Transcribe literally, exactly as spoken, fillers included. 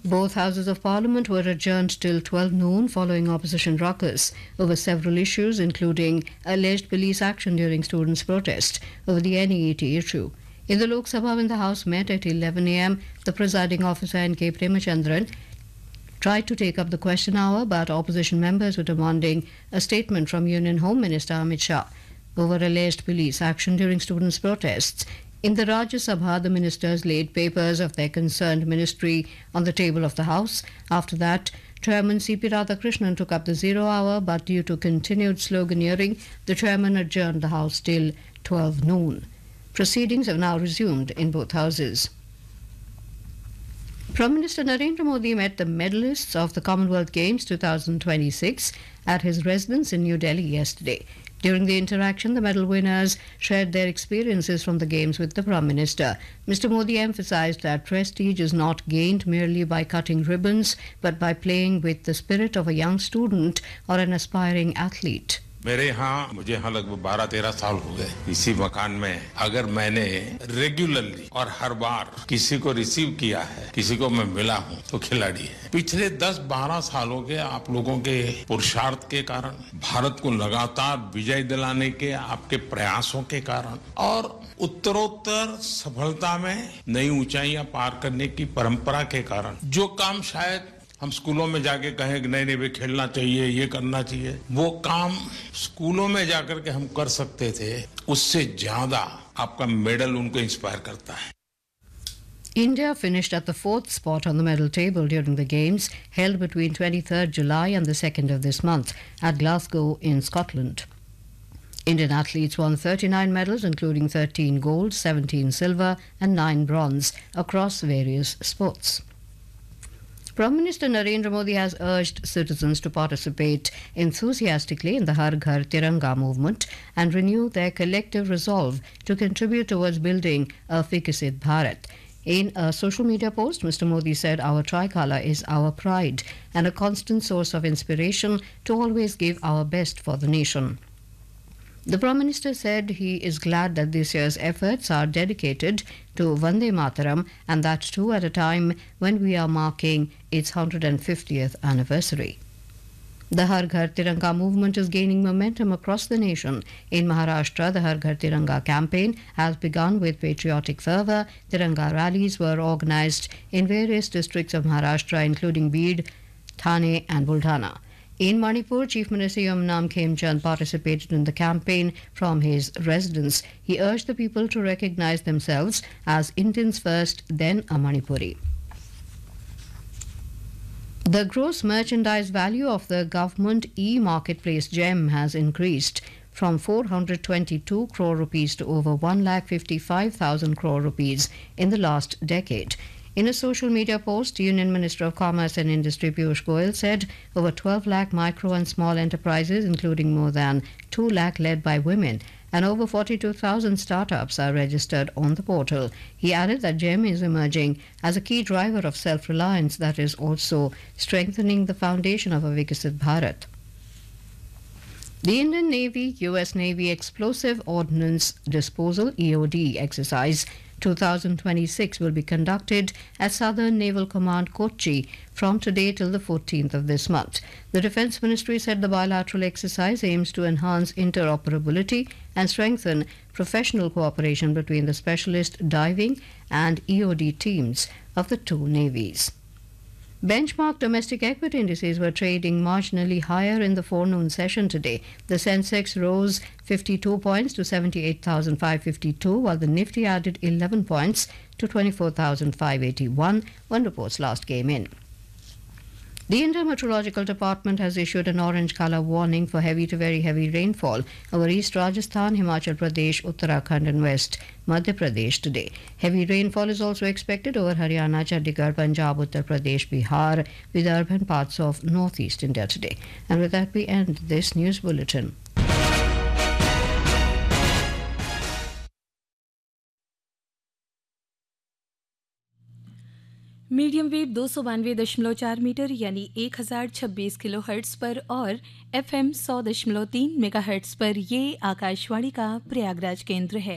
Both houses of parliament were adjourned till twelve noon following opposition ruckus over several issues, including alleged police action during students' protest over the N E E T issue. In the Lok Sabha, when the House met at eleven a m, the presiding officer N K Premachandran tried to take up the question hour, but opposition members were demanding a statement from Union Home Minister Amit Shah over alleged police action during students' protests. In the Rajya Sabha, the ministers laid papers of their concerned ministry on the table of the House. After that, Chairman C P Radhakrishnan took up the zero hour, but due to continued sloganeering, the chairman adjourned the House till twelve noon. Proceedings have now resumed in both houses. Prime Minister Narendra Modi met the medalists of the Commonwealth Games twenty twenty-six at his residence in New Delhi yesterday. During the interaction, the medal winners shared their experiences from the Games with the Prime Minister. Mister Modi emphasized that prestige is not gained merely by cutting ribbons, but by playing with the spirit of a young student or an aspiring athlete. मेरे यहाँ मुझे यहाँ लगभग बारह तेरह साल हो गए इसी मकान में अगर मैंने रेगुलरली और हर बार किसी को रिसीव किया है किसी को मैं मिला हूँ तो खिलाड़ी है पिछले दस बारह सालों के आप लोगों के पुरुषार्थ के कारण भारत को लगातार विजय दिलाने के आपके प्रयासों के कारण और उत्तरोत्तर सफलता में नई ऊंचाइयां पार करने की परंपरा के कारण जो काम शायद हम स्कूलों में जाके कहें कि नहीं नहीं भाई खेलना चाहिए ये करना चाहिए वो काम स्कूलों में जाकर के हम कर सकते थे उससे ज्यादा आपका मेडल उनको इंस्पायर करता है. India finished at the fourth spot on the medal table during the Games held between twenty-third July and the second of this month at Glasgow in Scotland. Indian athletes won thirty-nine medals, including thirteen gold, seventeen silver and nine bronze across various sports. Prime Minister Narendra Modi has urged citizens to participate enthusiastically in the Har Ghar Tiranga movement and renew their collective resolve to contribute towards building a Viksit Bharat. In a social media post, Mister Modi said, "Our tricolour is our pride and a constant source of inspiration to always give our best for the nation." The Prime Minister said he is glad that this year's efforts are dedicated to Vande Mataram, and that too at a time when we are marking its one hundred fiftieth anniversary. The Har Ghar Tiranga movement is gaining momentum across the nation. In Maharashtra, the Har Ghar Tiranga campaign has begun with patriotic fervour. Tiranga rallies were organised in various districts of Maharashtra, including Beed, Thane and Buldhana. In Manipur, Chief Minister Yumnam Khemchand participated in the campaign from his residence. He urged the people to recognize themselves as Indians first, then a Manipuri. The gross merchandise value of the government e-marketplace GEM has increased from four hundred twenty-two crore rupees to over one lakh fifty-five thousand crore rupees in the last decade. In a social media post, Union Minister of Commerce and Industry Piyush Goyal said over twelve lakh micro and small enterprises, including more than two lakh led by women, and over forty-two thousand startups are registered on the portal. He added that GEM is emerging as a key driver of self-reliance that is also strengthening the foundation of a Viksit Bharat. The Indian Navy U S Navy Explosive Ordnance Disposal E O D exercise twenty twenty-six will be conducted at Southern Naval Command Kochi from today till the fourteenth of this month. The Defence Ministry said the bilateral exercise aims to enhance interoperability and strengthen professional cooperation between the specialist diving and E O D teams of the two navies. Benchmark domestic equity indices were trading marginally higher in the forenoon session today. The Sensex rose fifty-two points to seventy-eight thousand five hundred fifty-two, while the Nifty added eleven points to twenty-four thousand five hundred eighty-one when reports last came in. The Indian Meteorological Department has issued an orange colour warning for heavy to very heavy rainfall over East Rajasthan, Himachal Pradesh, Uttarakhand and West Madhya Pradesh today. Heavy rainfall is also expected over Haryana, Chandigarh, Punjab, Uttar Pradesh, Bihar, Vidarbha and parts of northeast India today. And with that we end this news bulletin. Medium wave दो सौ बानवे दशमलव चार metre यानी एक हजार छब्बीस kilo hertz पर और एफ एम सौ दशमलव तीन मेगा हर्ट्स पर ये आकाशवाणी का प्रयागराज केंद्र है.